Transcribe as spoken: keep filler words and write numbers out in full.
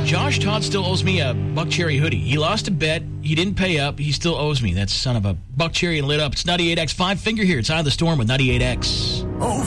Josh Todd still owes me a Buck Cherry hoodie. He lost a bet. He didn't pay up. He still owes me. That son of a Buck Cherry and lit up. It's ninety-eight X. Five Finger here. It's Eye of the Storm with ninety-eight X. Oh,